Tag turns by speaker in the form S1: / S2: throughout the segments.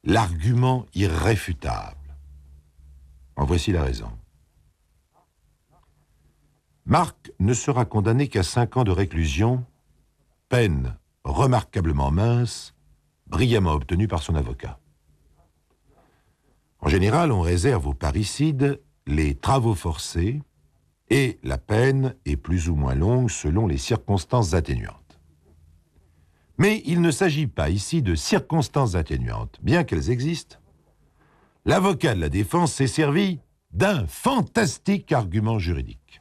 S1: l'argument irréfutable. En voici la raison. Marc ne sera condamné qu'à 5 ans de réclusion, peine remarquablement mince, brillamment obtenue par son avocat. En général, on réserve aux parricides les travaux forcés et la peine est plus ou moins longue selon les circonstances atténuantes. Mais il ne s'agit pas ici de circonstances atténuantes, bien qu'elles existent. L'avocat de la défense s'est servi d'un fantastique argument juridique.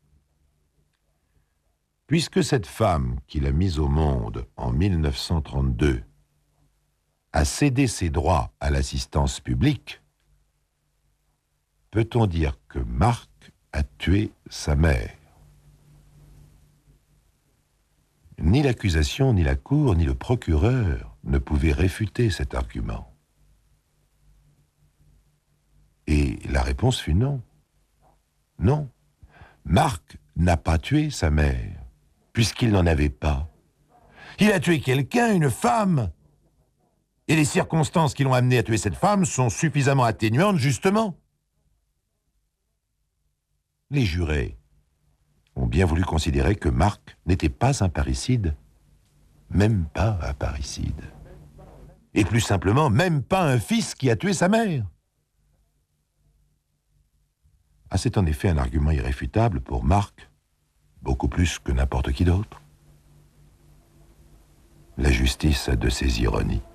S1: Puisque cette femme qu'il a mise au monde en 1932 a cédé ses droits à l'assistance publique, peut-on dire que Marc a tué sa mère? Ni l'accusation, ni la cour, ni le procureur ne pouvaient réfuter cet argument. Et la réponse fut non. Non, Marc n'a pas tué sa mère, puisqu'il n'en avait pas. Il a tué quelqu'un, une femme. Et les circonstances qui l'ont amené à tuer cette femme sont suffisamment atténuantes, justement. Les jurés ont bien voulu considérer que Marc n'était pas un parricide, même pas un parricide. Et plus simplement, même pas un fils qui a tué sa mère. Ah, c'est en effet un argument irréfutable pour Marc, beaucoup plus que n'importe qui d'autre. La justice a de ses ironies.